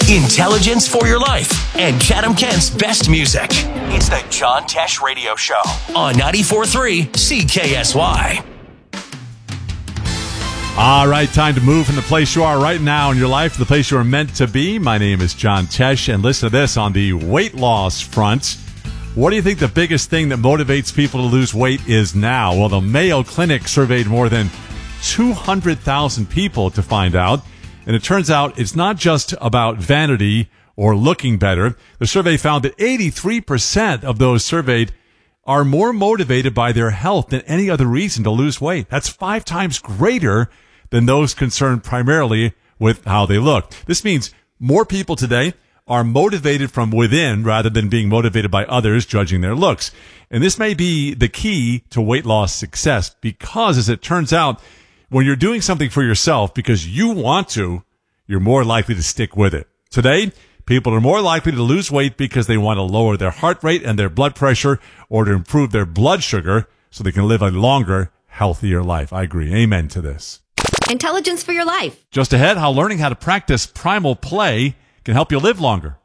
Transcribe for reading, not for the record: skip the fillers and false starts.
intelligence for your life, and Chatham-Kent's best music. It's the John Tesh Radio Show on 94.3 CKSY. All right, time to move from the place you are right now in your life to the place you are meant to be. My name is John Tesh, and listen to this on the weight loss front. What do you think the biggest thing that motivates people to lose weight is now? Well, the Mayo Clinic surveyed more than 200,000 people to find out, and it turns out it's not just about vanity or looking better. The survey found that 83% of those surveyed are more motivated by their health than any other reason to lose weight. That's 5 times greater than those concerned primarily with how they look. This means more people today are motivated from within rather than being motivated by others judging their looks. And this may be the key to weight loss success because, as it turns out, when you're doing something for yourself because you want to, you're more likely to stick with it. Today, people are more likely to lose weight because they want to lower their heart rate and their blood pressure or to improve their blood sugar so they can live a longer, healthier life. I agree. Amen to this. Intelligence for your life. Just ahead, how learning how to practice primal play can help you live longer.